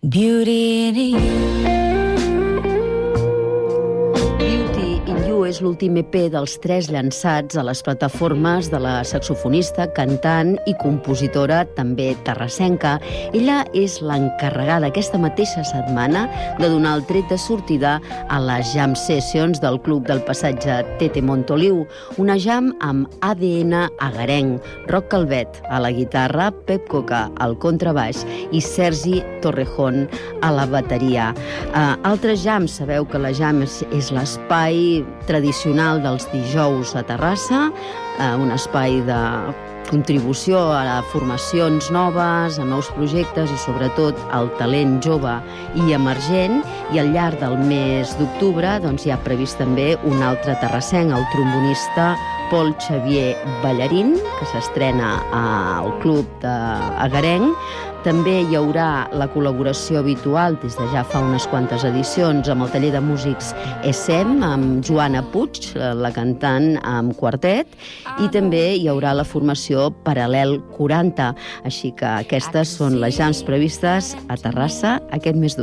Beauty in you. Beauty in You és l'últim EP dels 3 llançats a les plataformes de la saxofonista, cantant i compositora també terrassenca. Ella és l'encarregada aquesta mateixa setmana de donar el tret de sortida a les Jam Sessions del Club del Passatge Tete Montoliu, una jam amb ADN agarenc, Roc Calvet a la guitarra, Pep Coca al contrabaix i Sergi Torrejón a la bateria. Altres jams, sabeu que la jam és l'espai tradicional dels dijous a Terrassa, un espai de contribució a formacions noves, a nous projectes i sobretot al talent jove i emergent, i al llarg del mes d'octubre hi ha previst també un altre terrassenc, el trombonista Pol Xavier Ballarín, que s'estrena al Club d'Agarenc. També hi haurà la col·laboració habitual des de ja fa unes quantes edicions amb el taller de músics ESEM, amb Joana Puig, la cantant amb quartet, i també hi haurà la formació Paral·lel 40. Així que aquestes són les jams previstes a Terrassa aquest mes d'octubre.